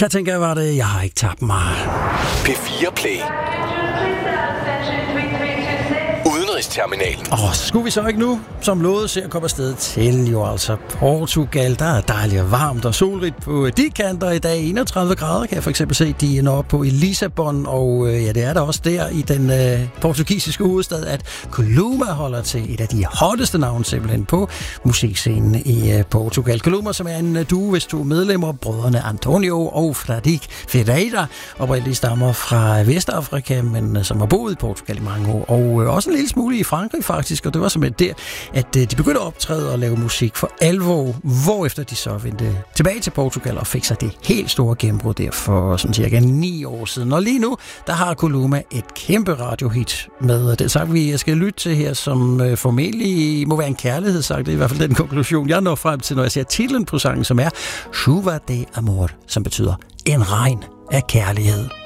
Kan tænke, var det? Jeg har ikke tabt mig. P4 Play. Udenrigsterminalen. Skulle vi så ikke nu, som lovet, se at komme afsted til jo altså Portugal. Der er dejligt og varmt og solrigt på de kanter i dag. 31 grader kan jeg for eksempel se, de når op på i Lissabon. Og ja, det er der også der i den portugisiske hovedstad, at Kuluma holder til et af de hotteste navne simpelthen på musikscenen i Portugal. Kuluma, som er en duo, hvis to medlemmer, brødrene Antonio og Fradique Ferreira, oprindeligt stammer fra Vestafrika, men som har boet i Portugal i mange år, og også en lille smule i Frankrig faktisk, og det var simpelthen der, at de begyndte at optræde og lave musik for alvor, hvorefter de så vendte tilbage til Portugal og fik sig det helt store gennembrud der for sådan cirka 9 år siden. Og lige nu, der har Kuluma et kæmpe radiohit med den sang, vi skal lytte til her, som formentlig må være en kærlighedssang. Det er i hvert fald den konklusion, jeg når frem til, når jeg ser titlen på sangen, som er Chuva de Amor, som betyder en regn af kærlighed.